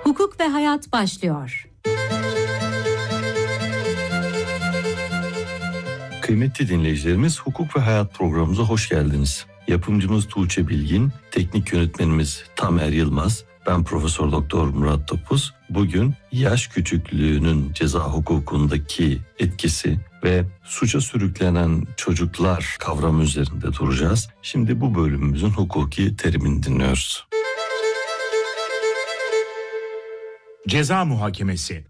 Hukuk ve Hayat başlıyor. Kıymetli dinleyicilerimiz, Hukuk ve Hayat programımıza hoş geldiniz. Yapımcımız Tuğçe Bilgin, teknik yönetmenimiz Tamer Yılmaz, ben Profesör Doktor Murat Topuz. Bugün yaş küçüklüğünün ceza hukukundaki etkisi ve suça sürüklenen çocuklar kavramı üzerinde duracağız. Şimdi bu bölümümüzün hukuki terimini dinliyoruz. Ceza muhakemesi.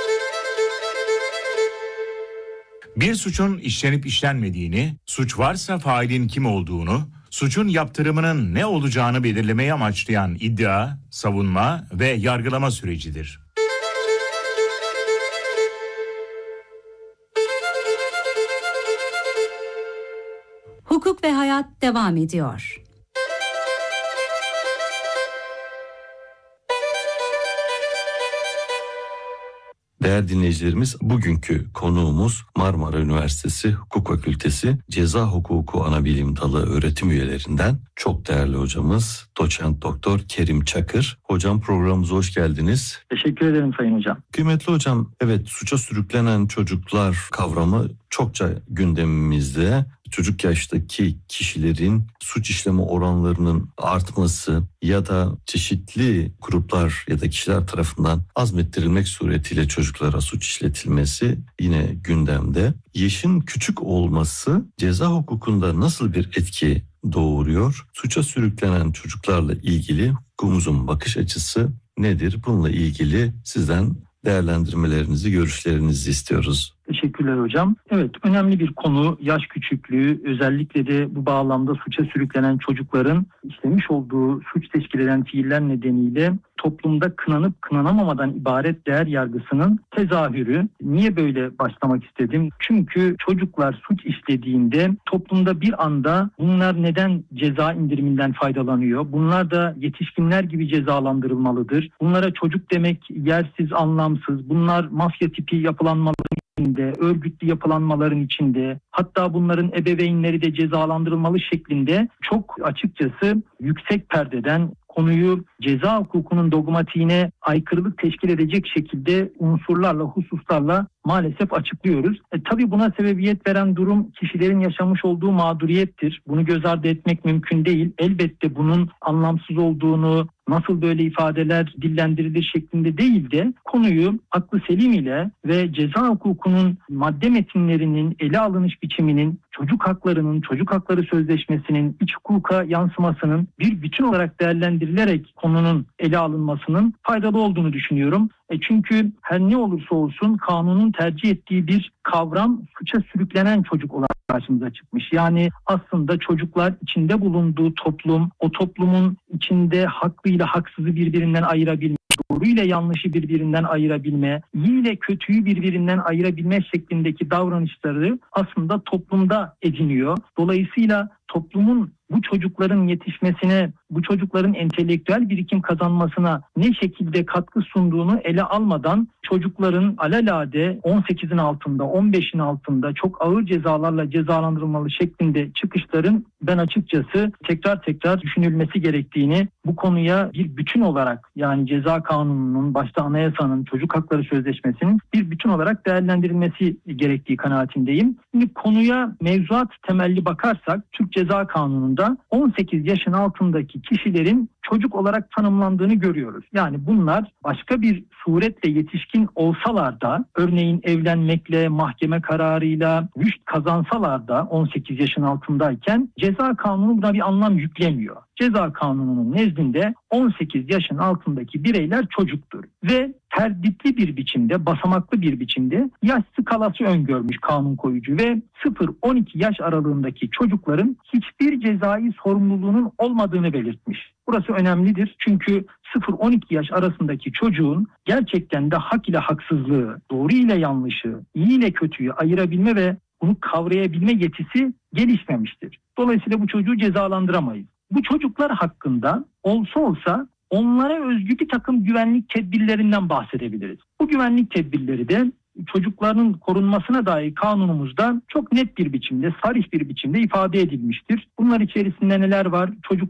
Bir suçun işlenip işlenmediğini, suç varsa failin kim olduğunu, suçun yaptırımının ne olacağını belirlemeyi amaçlayan iddia, savunma ve yargılama sürecidir. Hukuk ve Hayat devam ediyor. Değerli dinleyicilerimiz, bugünkü konuğumuz Marmara Üniversitesi Hukuk Fakültesi Ceza Hukuku Anabilim Dalı öğretim üyelerinden çok değerli hocamız Doçent Doktor Kerim Çakır. Hocam, programımıza hoş geldiniz. Teşekkür ederim Sayın Hocam. Kıymetli hocam, evet, suça sürüklenen çocuklar kavramı çokça gündemimizde. Çocuk yaştaki kişilerin suç işleme oranlarının artması ya da çeşitli gruplar ya da kişiler tarafından azmettirilmek suretiyle çocuklara suç işletilmesi yine gündemde. Yaşın küçük olması ceza hukukunda nasıl bir etki doğuruyor? Suça sürüklenen çocuklarla ilgili hukukumuzun bakış açısı nedir? Bununla ilgili sizden değerlendirmelerinizi, görüşlerinizi istiyoruz. Teşekkürler hocam. Evet, önemli bir konu yaş küçüklüğü, özellikle de bu bağlamda suça sürüklenen çocukların işlemiş olduğu suç teşkil eden fiiller nedeniyle toplumda kınanıp kınanamamadan ibaret değer yargısının tezahürü. Niye böyle başlamak istedim? Çünkü çocuklar suç işlediğinde toplumda bir anda bunlar neden ceza indiriminden faydalanıyor? Bunlar da yetişkinler gibi cezalandırılmalıdır. Bunlara çocuk demek yersiz, anlamsız. Bunlar mafya tipi yapılanmaların içinde, örgütlü yapılanmaların içinde, hatta bunların ebeveynleri de cezalandırılmalı şeklinde çok açıkçası yüksek perdeden konuyu ceza hukukunun dogmatiğine aykırılık teşkil edecek şekilde unsurlarla, hususlarla maalesef açıklıyoruz. Tabii buna sebebiyet veren durum kişilerin yaşamış olduğu mağduriyettir. Bunu göz ardı etmek mümkün değil. Elbette bunun anlamsız olduğunu, nasıl böyle ifadeler dillendirilir şeklinde değil de konuyu aklı selim ile ve ceza hukukunun madde metinlerinin ele alınış biçiminin, çocuk haklarının, çocuk hakları sözleşmesinin iç hukuka yansımasının bir bütün olarak değerlendirilerek konunun ele alınmasının faydalı olduğunu düşünüyorum. Çünkü her ne olursa olsun kanunun tercih ettiği bir kavram suça sürüklenen çocuk olarak karşımıza çıkmış. Yani aslında çocuklar içinde bulunduğu toplum, o toplumun içinde haklıyla haksızı birbirinden ayırabilme, doğruyla yanlışı birbirinden ayırabilme, iyi ile kötüyü birbirinden ayırabilme şeklindeki davranışları aslında toplumda ediniyor. Dolayısıyla toplumun bu çocukların yetişmesine, bu çocukların entelektüel birikim kazanmasına ne şekilde katkı sunduğunu ele almadan çocukların alelade 18'in altında, 15'in altında çok ağır cezalarla cezalandırılmalı şeklinde çıkışların ben açıkçası tekrar düşünülmesi gerektiğini, bu konuya bir bütün olarak, yani ceza kanununun, başta anayasanın, çocuk hakları sözleşmesinin bir bütün olarak değerlendirilmesi gerektiği kanaatindeyim. Şimdi konuya mevzuat temelli bakarsak Türk Ceza Kanunu'nda 18 yaşın altındaki kişilerin çocuk olarak tanımlandığını görüyoruz. Yani bunlar başka bir suretle yetişkin olsalar da, örneğin evlenmekle, mahkeme kararıyla rüşt kazansalar da 18 yaşın altındayken ceza kanunu buna bir anlam yüklemiyor. Ceza kanununun nezdinde 18 yaşın altındaki bireyler çocuktur ve terditli bir biçimde, basamaklı bir biçimde yaş skalası öngörmüş kanun koyucu ve 0-12 yaş aralığındaki çocukların hiçbir cezai sorumluluğunun olmadığını belirtmiş. Burası önemlidir çünkü 0-12 yaş arasındaki çocuğun gerçekten de hak ile haksızlığı, doğru ile yanlışı, iyi ile kötüyü ayırabilme ve bunu kavrayabilme yetisi gelişmemiştir. Dolayısıyla bu çocuğu cezalandıramayız. Bu çocuklar hakkında olsa onlara özgü bir takım güvenlik tedbirlerinden bahsedebiliriz. Bu güvenlik tedbirleri de çocukların korunmasına dair kanunumuzda çok net bir biçimde, sarih bir biçimde ifade edilmiştir. Bunlar içerisinde neler var? Çocuk